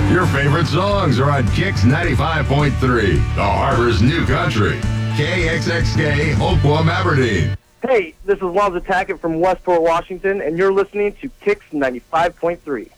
Your favorite songs are on Kix 95.3, the Harbor's new country. KXXK, Oakland, Aberdeen. Hey, this is Lonzo Tackett from Westport, Washington, and you're listening to Kix 95.3.